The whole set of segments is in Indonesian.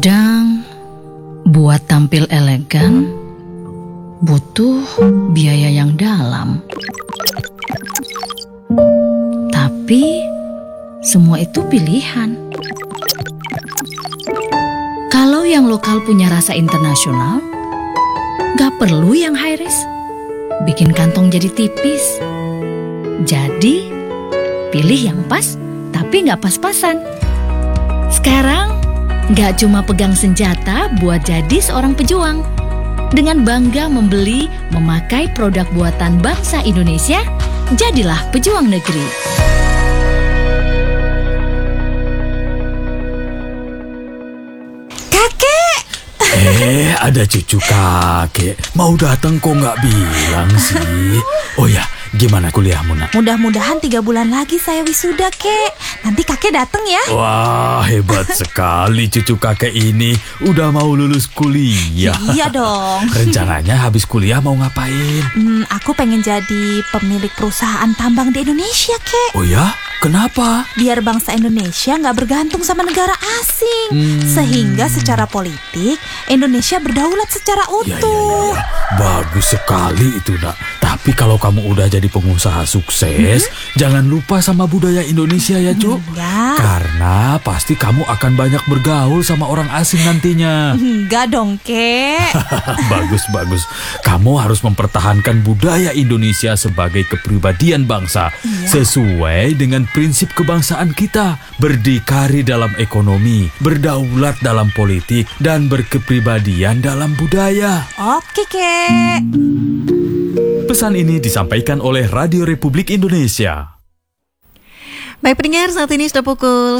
Kadang buat tampil elegan butuh biaya yang dalam. Tapi semua itu pilihan. Kalau yang lokal punya rasa internasional, gak perlu yang high risk. Bikin kantong jadi tipis. Jadi, pilih yang pas tapi gak pas-pasan. Sekarang, gak cuma pegang senjata buat jadi seorang pejuang. Dengan bangga membeli, memakai produk buatan bangsa Indonesia, jadilah pejuang negeri. Ada cucu kakek. Mau datang kok nggak bilang sih? Oh ya, gimana kuliahmu, Nak? Mudah-mudahan 3 bulan lagi saya wisuda, Kek. Nanti kakek datang ya. Wah, hebat sekali cucu kakek ini. Udah mau lulus kuliah. Iya dong. Rencananya habis kuliah mau ngapain? Aku pengen jadi pemilik perusahaan tambang di Indonesia, Kek. Oh ya? Kenapa? Biar bangsa Indonesia nggak bergantung sama negara asing. Sehingga secara politik, Indonesia berdaulat secara utuh. Ya. Bagus sekali itu, Nak. Tapi kalau kamu udah jadi pengusaha sukses, jangan lupa sama budaya Indonesia ya, Cuk. Enggak. Karena pasti kamu akan banyak bergaul sama orang asing nantinya. Enggak dong, Kek. Bagus. Kamu harus mempertahankan budaya Indonesia sebagai kepribadian bangsa. Sesuai dengan prinsip kebangsaan kita. Berdikari dalam ekonomi, berdaulat dalam politik, dan berkepribadian dalam budaya. Oke, Kek. Pesan ini disampaikan oleh Radio Republik Indonesia. Baik pendengar, saat ini sudah pukul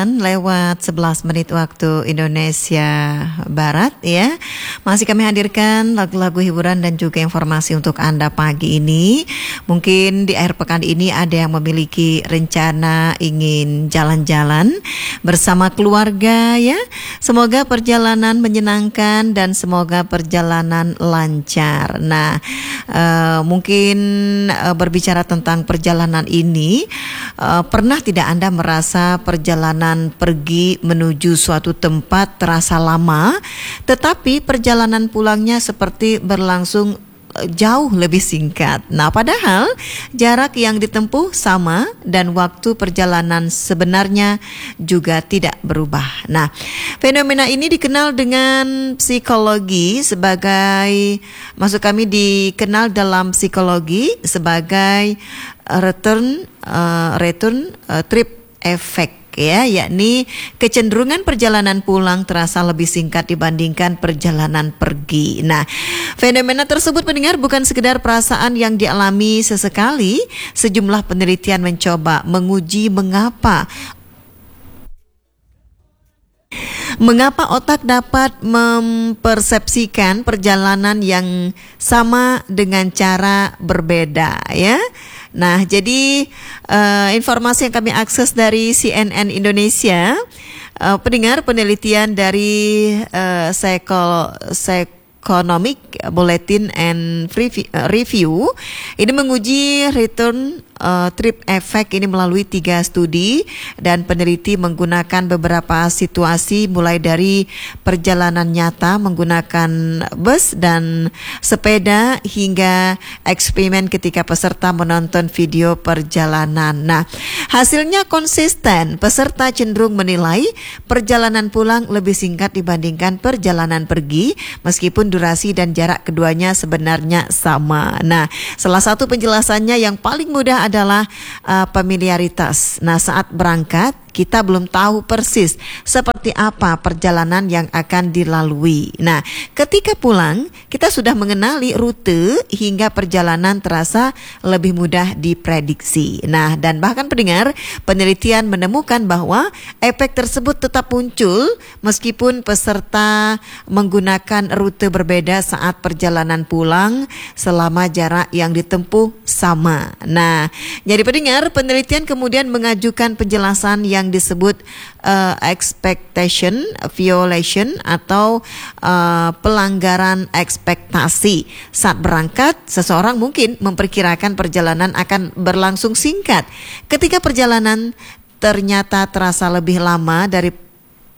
9:11 waktu Indonesia Barat ya. Masih kami hadirkan lagu-lagu hiburan dan juga informasi untuk Anda pagi ini. Mungkin di akhir pekan ini ada yang memiliki rencana ingin jalan-jalan bersama keluarga ya. Semoga perjalanan menyenangkan dan semoga perjalanan lancar. Nah, mungkin berbicara tentang perjalanan ini, pernah tidak Anda merasa perjalanan pergi menuju suatu tempat terasa lama, tetapi perjalanan pulangnya seperti berlangsung jauh lebih singkat. Nah, padahal jarak yang ditempuh sama dan waktu perjalanan sebenarnya juga tidak berubah. Nah, fenomena ini dikenal dengan psikologi sebagai, maksud kami dikenal dalam psikologi sebagai return trip effect ya, yakni kecenderungan perjalanan pulang terasa lebih singkat dibandingkan perjalanan pergi. Nah, fenomena tersebut pendengar bukan sekedar perasaan yang dialami sesekali. Sejumlah penelitian mencoba menguji mengapa otak dapat mempersepsikan perjalanan yang sama dengan cara berbeda ya. Nah, jadi informasi yang kami akses dari CNN Indonesia, pendengar, penelitian dari Economic Bulletin and Review ini menguji return trip effect ini melalui 3 studi, dan peneliti menggunakan beberapa situasi mulai dari perjalanan nyata menggunakan bus dan sepeda hingga eksperimen ketika peserta menonton video perjalanan. Nah, hasilnya konsisten. Peserta cenderung menilai perjalanan pulang lebih singkat dibandingkan perjalanan pergi, meskipun durasi dan jarak keduanya sebenarnya sama. Nah, salah satu penjelasannya yang paling mudah adalah familiaritas. Nah, saat berangkat kita belum tahu persis seperti apa perjalanan yang akan dilalui. Nah, ketika pulang kita sudah mengenali rute hingga perjalanan terasa lebih mudah diprediksi. Nah, dan bahkan pendengar, penelitian menemukan bahwa efek tersebut tetap muncul meskipun peserta menggunakan rute berbeda saat perjalanan pulang selama jarak yang ditempuh sama. Nah, jadi pendengar, penelitian kemudian mengajukan penjelasan yang disebut expectation violation atau pelanggaran ekspektasi. Saat berangkat, seseorang mungkin memperkirakan perjalanan akan berlangsung singkat. Ketika perjalanan ternyata terasa lebih lama dari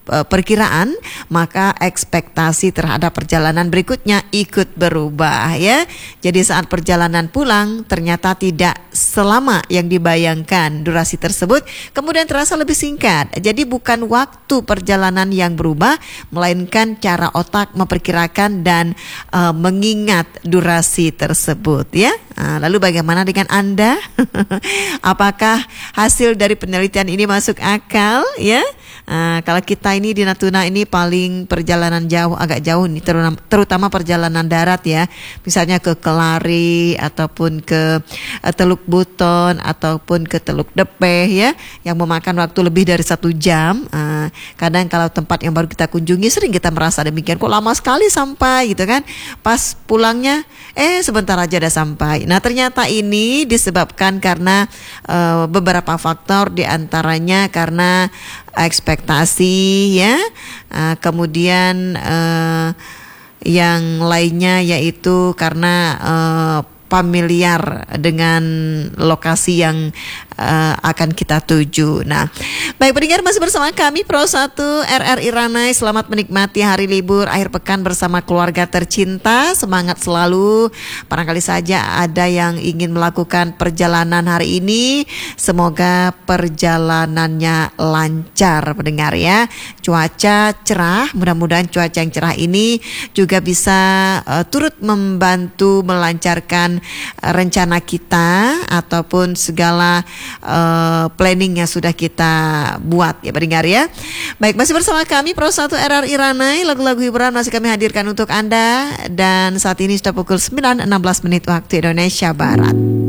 perkiraan, maka ekspektasi terhadap perjalanan berikutnya ikut berubah ya. Jadi saat perjalanan pulang ternyata tidak selama yang dibayangkan durasi tersebut, kemudian terasa lebih singkat. Jadi bukan waktu perjalanan yang berubah, melainkan cara otak memperkirakan dan mengingat durasi tersebut ya. Lalu bagaimana dengan Anda? Apakah hasil dari penelitian ini masuk akal ya? Kalau kita ini di Natuna ini paling perjalanan jauh, agak jauh nih, terutama perjalanan darat ya, misalnya ke Kelari ataupun ke Teluk Buton ataupun ke Teluk Depeh ya, yang memakan waktu lebih dari 1 jam. Kadang kalau tempat yang baru kita kunjungi sering kita merasa demikian, kok lama sekali sampai gitu kan, pas pulangnya sebentar aja udah sampai. Nah ternyata ini disebabkan karena beberapa faktor, diantaranya karena ekspektasi ya, kemudian yang lainnya yaitu karena familiar dengan lokasi yang akan kita tuju. Nah, baik pendengar, masih bersama kami Pro 1 RRI Ranai. Selamat menikmati hari libur akhir pekan bersama keluarga tercinta. Semangat selalu. Barangkali saja ada yang ingin melakukan perjalanan hari ini. Semoga perjalanannya lancar pendengar ya. Cuaca cerah, mudah-mudahan cuaca yang cerah ini juga bisa turut membantu melancarkan rencana kita ataupun segala planning yang sudah kita buat ya pendengar ya. Baik, masih bersama kami Pro 1 RRI Ranai. Lagu-lagu hiburan masih kami hadirkan untuk Anda, dan saat ini sudah pukul 9.16 waktu Indonesia Barat.